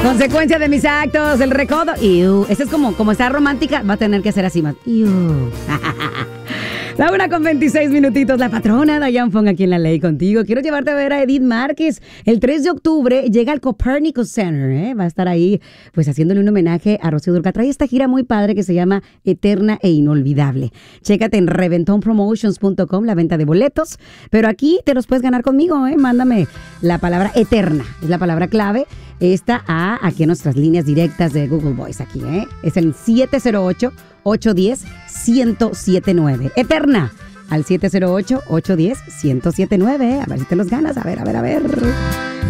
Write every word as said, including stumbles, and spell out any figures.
Consecuencia de mis actos, el recodo. Iu. Ese es como, como está romántica, va a tener que ser así más. Iu. La una con veintiséis minutitos, la patrona Dayan Fong aquí en La Ley contigo. Quiero llevarte a ver a Edith Márquez. El tres de octubre llega al Copernicus Center, ¿eh? Va a estar ahí pues haciéndole un homenaje a Rocío Dúrcal. Trae esta gira muy padre que se llama Eterna e Inolvidable. Chécate en reventón promotions punto com la venta de boletos. Pero aquí te los puedes ganar conmigo, ¿eh? Mándame la palabra eterna, es la palabra clave. Esta a aquí en nuestras líneas directas de Google Voice aquí, ¿eh? Es el siete cero ocho, ocho uno cero, uno cero siete nueve. Eterna al siete cero ocho, ocho uno cero, uno cero siete nueve. A ver si te los ganas. A ver, a ver, a ver.